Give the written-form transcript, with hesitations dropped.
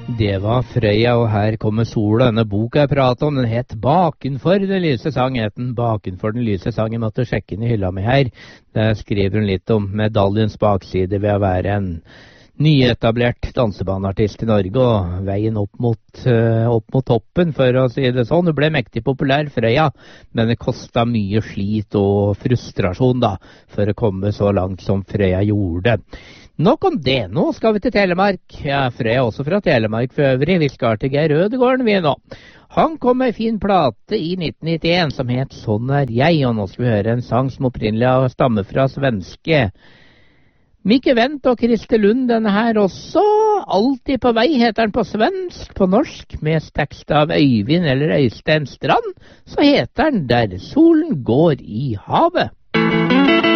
Det var Frøya, og her kommer sola. Denne boka jeg pratet om, den het Bakenfor den lyse sang. Bakenfor den lyse sang. Jeg måtte sjekke den i hylla mi her. Der skriver hun litt om medaljens bakside ved å være en nyetablert dansebaneartist i Norge, og veien opp mot toppen, for å si det sånn. Hun ble mektig populær, Frøya, men det kostet mye slit og frustrasjon da, for å komme så langt som Frøya gjorde. Nok om det. Nå skal vi til Telemark. Ja, Frøya er også fra Telemark for øvrig. Vi skal til Geir Ødegården vi nå. Han kom med en fin plate i 1991 som het Sånn er jeg, og nå skal vi høre en sang som opprinnelig stammer fra svenske Mikke Wendt og Christer Lund, denne her også. Alltid på vei heter den på svensk. På norsk, med tekst av Øyvind eller Øystein Strand, så heter den Der solen går i havet.